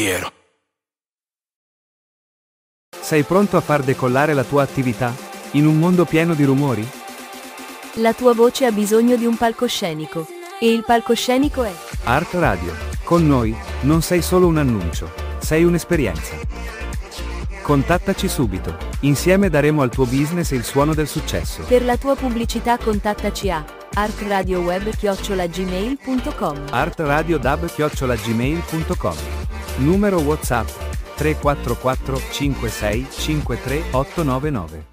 quiero. Sei pronto a far decollare la tua attività? In un mondo pieno di rumori? La tua voce ha bisogno di un palcoscenico. E il palcoscenico è Art Radio. Con noi, non sei solo un annuncio, sei un'esperienza. Contattaci subito. Insieme daremo al tuo business il suono del successo. Per la tua pubblicità contattaci a artradioweb@gmail.com. artradiodub@gmail.com. Numero WhatsApp 344 56 53 899.